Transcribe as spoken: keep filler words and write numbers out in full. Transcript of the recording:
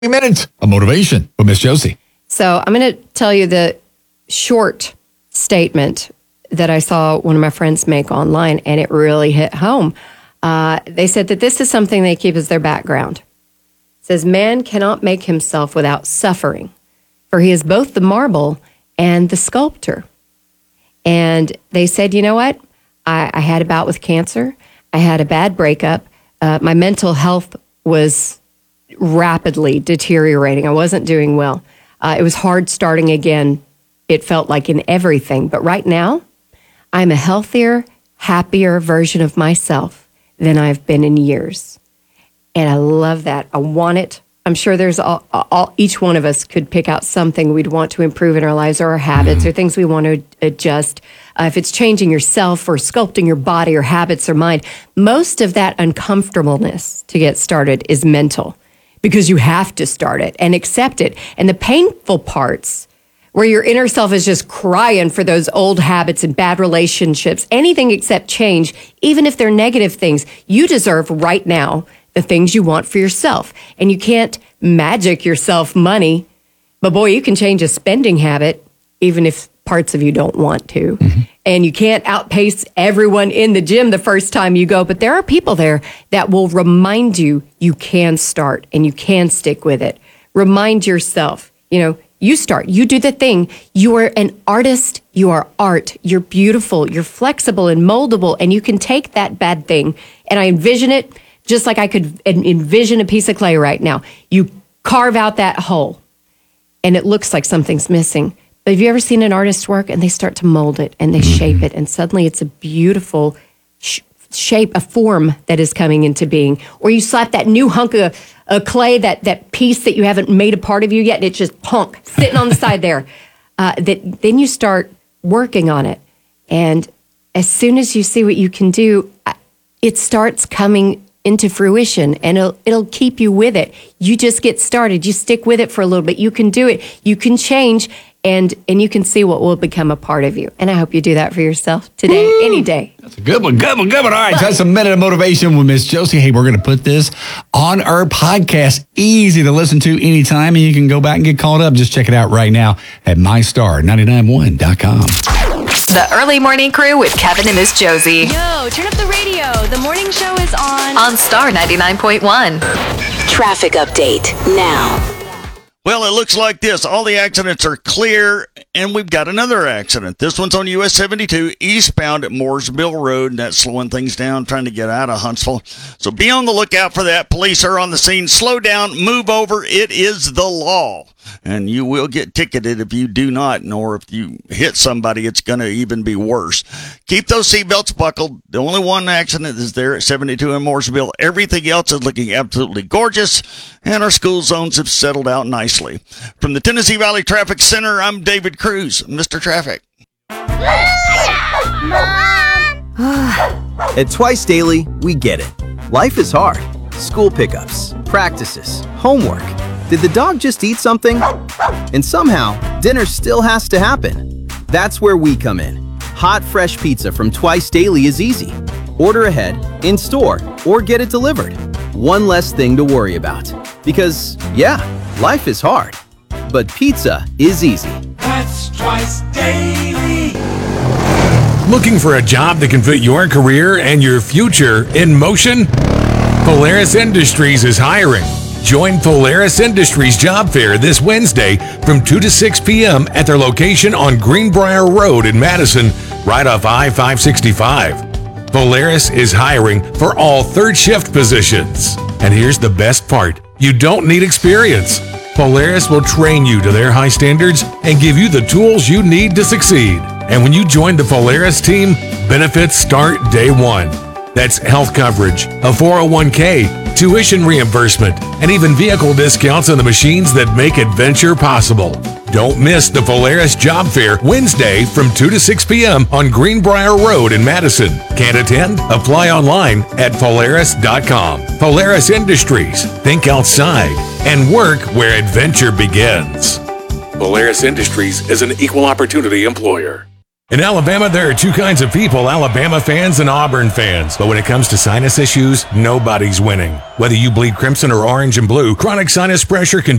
minutes of motivation with Miss Josie. So I'm going to tell you the short statement that I saw one of my friends make online, and it really hit home. Uh, they said that this is something they keep as their background. It says, man cannot make himself without suffering, for he is both the marble and the sculptor. And they said, you know what? I, I had a bout with cancer. I had a bad breakup. Uh, my mental health was rapidly deteriorating. I wasn't doing well. Uh, it was hard starting again. It felt like in everything. But right now, I'm a healthier, happier version of myself than I've been in years. And I love that. I want it. I'm sure there's all, all each one of us could pick out something we'd want to improve in our lives, or our habits, or things we want to adjust. Uh, if it's changing yourself or sculpting your body or habits or mind, most of that uncomfortableness to get started is mental, because you have to start it and accept it. And the painful parts where your inner self is just crying for those old habits and bad relationships, anything except change, even if they're negative things, you deserve right now the things you want for yourself. And you can't magic yourself money, but boy, you can change a spending habit, even if parts of you don't want to. Mm-hmm. And you can't outpace everyone in the gym the first time you go, but there are people there that will remind you you can start and you can stick with it. Remind yourself, you know, you start, you do the thing. You are an artist, you are art, you're beautiful, you're flexible and moldable, and you can take that bad thing, and I envision it just like I could envision a piece of clay right now. You carve out that hole, and it looks like something's missing. But have you ever seen an artist work and they start to mold it and they mm-hmm. shape it, and suddenly it's a beautiful sh- shape, a form that is coming into being? Or you slap that new hunk of uh, clay, that that piece that you haven't made a part of you yet, and it's just punk sitting on the side there. Uh, that then you start working on it, and as soon as you see what you can do, it starts coming into fruition, and it'll, it'll keep you with it. You just get started. You stick with it for a little bit. You can do it. You can change, and and you can see what will become a part of you. And I hope you do that for yourself today, Woo! Any day. That's a good one, good one, good one. All right, so that's a minute of motivation with Miss Josie. Hey, we're going to put this on our podcast. Easy to listen to anytime, and you can go back and get caught up. Just check it out right now at my star nine nine one dot com. The Early Morning Crew with Kevin and Miss Josie. Yo, turn up the radio. The morning show is on. On Star ninety-nine point one. Traffic update now. Well, it looks like this. All the accidents are clear, and we've got another accident. This one's on U S seventy-two, eastbound at Mooresville Road, and that's slowing things down, trying to get out of Huntsville. So be on the lookout for that. Police are on the scene. Slow down, move over. It is the law. And you will get ticketed if you do not, or if you hit somebody, it's going to even be worse. Keep those seatbelts buckled. The only one accident is there at seventy-two in Mooresville. Everything else is looking absolutely gorgeous, and our school zones have settled out nicely. From the Tennessee Valley Traffic Center, I'm David Cruz, Mister Traffic. At Twice Daily, we get it. Life is hard. School pickups, practices, homework. Did the dog just eat something? And somehow, dinner still has to happen. That's where we come in. Hot, fresh pizza from Twice Daily is easy. Order ahead, in store, or get it delivered. One less thing to worry about. Because, yeah, life is hard. But pizza is easy. That's Twice Daily. Looking for a job that can fit your career and your future in motion? Polaris Industries is hiring. Join Polaris Industries Job Fair this Wednesday from two to six p.m. at their location on Greenbrier Road in Madison, right off I five sixty-five. Polaris is hiring for all third shift positions. And here's the best part. You don't need experience. Polaris will train you to their high standards and give you the tools you need to succeed. And when you join the Polaris team, benefits start day one. That's health coverage, a four oh one k, tuition reimbursement, and even vehicle discounts on the machines that make adventure possible. Don't miss the Polaris Job Fair Wednesday from two to six p.m. on Greenbrier Road in Madison. Can't attend? Apply online at Polaris dot com. Polaris Industries. Think outside and work where adventure begins. Polaris Industries is an equal opportunity employer. In Alabama, there are two kinds of people, Alabama fans and Auburn fans. But when it comes to sinus issues, nobody's winning. Whether you bleed crimson or orange and blue, chronic sinus pressure can